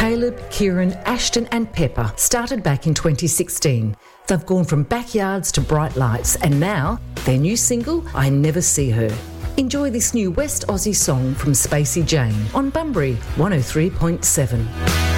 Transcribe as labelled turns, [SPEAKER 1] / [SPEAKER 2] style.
[SPEAKER 1] Caleb, Kieran, Ashton and Pepper started back in 2016. They've gone from backyards to bright lights, and now their new single, I Never See Her. Enjoy this new West Aussie song from Spacey Jane on Bunbury 103.7.